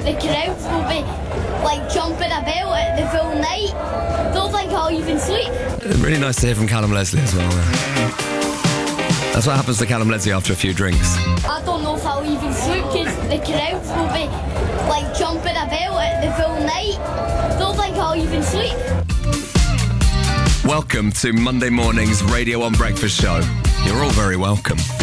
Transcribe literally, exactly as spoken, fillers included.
the crowds will be like jumping about at the full night. Don't think I'll even sleep. Really nice to hear from Callum Leslie as well. That's what happens to Callum Leslie after a few drinks. I don't know if I'll even sleep because the crowds will be like jumping about at the full night. Don't think I'll even sleep. Welcome to Monday morning's Radio one Breakfast Show. You're all very welcome.